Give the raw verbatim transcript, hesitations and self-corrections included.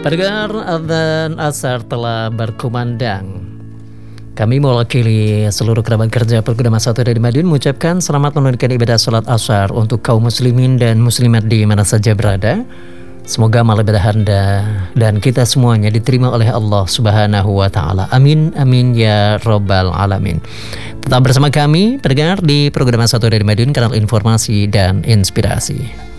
Pendengar, adzan asar telah berkumandang. Kami mewakili seluruh kerabat kerja Pergudama satu dari Madiun mengucapkan selamat menunaikan ibadah sholat asar untuk kaum muslimin dan muslimat di mana saja berada. Semoga amal ibadah Anda dan kita semuanya diterima oleh Allah Subhanahu wa taala. Amin amin ya rabbal alamin. Tetap bersama kami pendengar di Pergudama satu dari Madiun, kanal informasi dan inspirasi.